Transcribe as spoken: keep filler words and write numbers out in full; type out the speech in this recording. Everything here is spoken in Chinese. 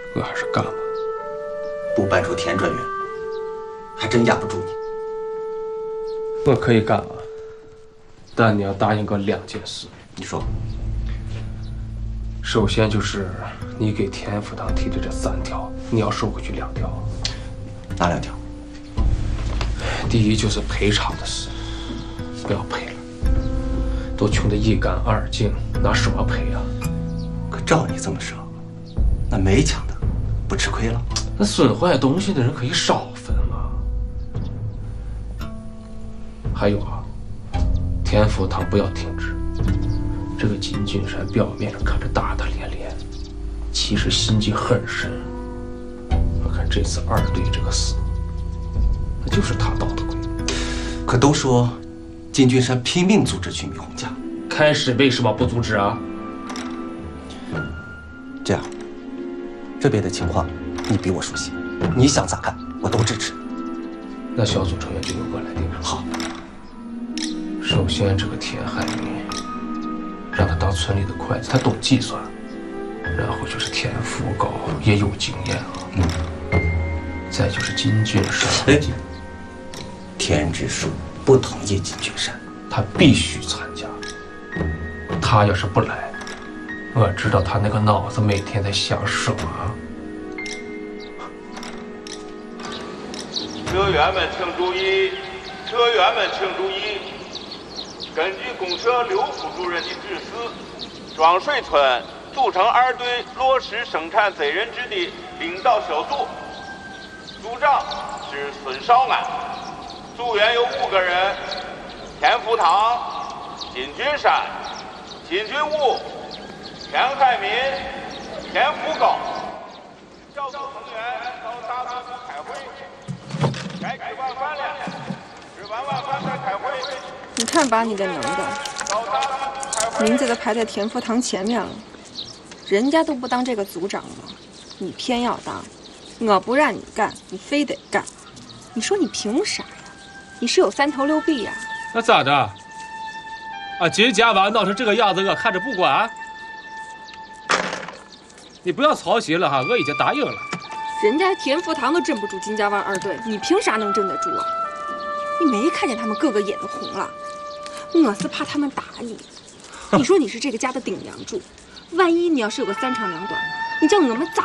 我还是干吧。 不搬出田专员，还真压不住你。 我可以干啊，但你要答应个两件事。 你说。 首先就是你给田福堂提的这三条，你要收回去两条。 哪两条？ 第一就是赔偿的事，不要赔了，都穷得一干二净，拿什么赔啊？ 可照你这么说，那没抢的不吃亏了？ 那损坏东西的人可以少分嘛。还有啊，田福堂不要停止。这个金俊山表面上看着大大咧咧，其实心机很深。我看这次二队这个事，那就是他捣的鬼。 可都说金俊山拼命阻止去米红家， 开始为什么不阻止啊？ 这样，这边的情况你比我熟悉，你想咋干我都支持。 那小组成员就由我来定。 好。 首先，这个田海明，让他当村里的会计，他懂计算。然后就是田福高也有经验啊。嗯。再就是金俊山。 哎，田支书不同意金俊山， 他必须参加。他要是不来，我知道他那个脑子每天在想什么。 车员们请注意，车员们请注意。根据公社刘副主任的指示，庄水村组成二队落实生产责任制的领导小组，组长是孙少安，组员有五个人：田福堂、金俊山、金俊武、田海民、田福高。小组成员到大队部开会，该吃晚饭了，吃完晚饭再开会。 你看把你给能的，名字都排在田福堂前面了，人家都不当这个组长了，你偏要当。我不让你干，你非得干。你说你凭啥呀？你是有三头六臂呀？ 那咋的？啊，金家湾闹成这个样子，我看着不管。你不要操心了哈，我已经答应了。 人家田福堂都镇不住金家湾二队，你凭啥能镇得住啊？你没看见他们个个眼都红了？我是怕他们打你。你说你是这个家的顶梁柱，万一你要是有个三长两短，你叫我们咋